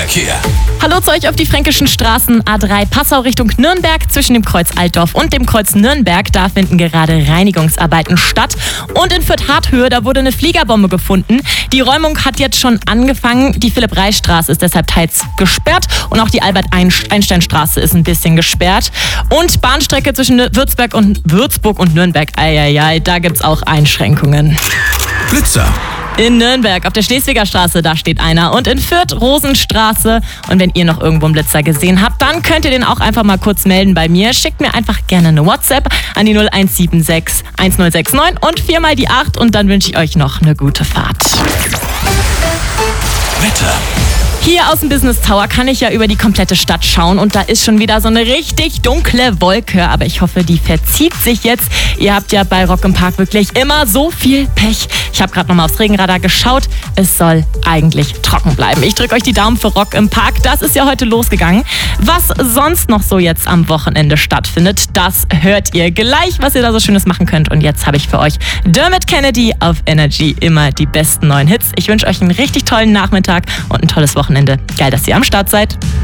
Verkehr. Hallo zu euch auf die fränkischen Straßen A3 Passau Richtung Nürnberg. Zwischen dem Kreuz Altdorf und dem Kreuz Nürnberg, da finden gerade Reinigungsarbeiten statt. Und in Fürth-Harthöhe, da wurde eine Fliegerbombe gefunden. Die Räumung hat jetzt schon angefangen. Die Philipp-Reis-Straße ist deshalb teils gesperrt und auch die Albert-Einstein-Straße ist ein bisschen gesperrt. Und Bahnstrecke zwischen Würzburg und Nürnberg, da gibt's auch Einschränkungen. Blitzer. In Nürnberg auf der Schleswiger Straße, da steht einer. Und in Fürth Rosenstraße. Und wenn ihr noch irgendwo einen Blitzer gesehen habt, dann könnt ihr den auch einfach mal kurz melden bei mir. Schickt mir einfach gerne eine WhatsApp an die 0176 1069 und 4 mal die 8. Und dann wünsche ich euch noch eine gute Fahrt. Wetter. Hier aus dem Business Tower kann ich ja über die komplette Stadt schauen und da ist schon wieder so eine richtig dunkle Wolke, aber ich hoffe, die verzieht sich jetzt. Ihr habt ja bei Rock im Park wirklich immer so viel Pech. Ich habe gerade nochmal aufs Regenradar geschaut. Es soll eigentlich trocken bleiben. Ich drücke euch die Daumen für Rock im Park. Das ist ja heute losgegangen. Was sonst noch so jetzt am Wochenende stattfindet, das hört ihr gleich, was ihr da so Schönes machen könnt. Und jetzt habe ich für euch Dermot Kennedy auf Energy. Immer die besten neuen Hits. Ich wünsche euch einen richtig tollen Nachmittag und ein tolles Wochenende. Geil, dass ihr am Start seid.